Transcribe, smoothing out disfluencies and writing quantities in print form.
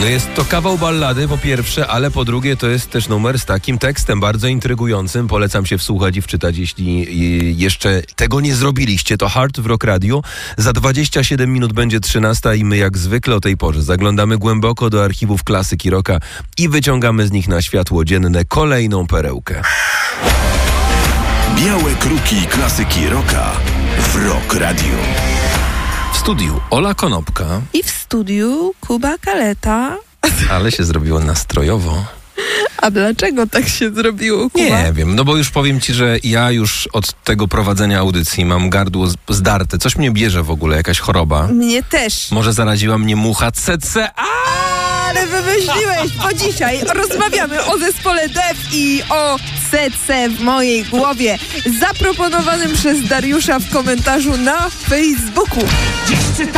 No jest to kawał ballady po pierwsze, ale po drugie to jest też numer z takim tekstem bardzo intrygującym. Polecam się wsłuchać i wczytać, jeśli jeszcze tego nie zrobiliście. To Hard w Rock Radio. Za 27 minut będzie 13 i my jak zwykle o tej porze zaglądamy głęboko do archiwów klasyki rocka i wyciągamy z nich na światło dzienne kolejną perełkę. Białe kruki klasyki rocka w Rock Radio. W studiu Ola Konopka. I w studiu Kuba Kaleta. Ale się zrobiło nastrojowo. A dlaczego tak się zrobiło, Kuba? Nie wiem, no bo już powiem ci, że ja już od tego prowadzenia audycji mam gardło zdarte. Coś mnie bierze w ogóle, jakaś choroba. Mnie też. Może zaraziła mnie mucha CC. Ale wymyśliłeś, bo dzisiaj rozmawiamy o zespole Def i o CC w mojej głowie, zaproponowanym przez Dariusza w komentarzu na Facebooku.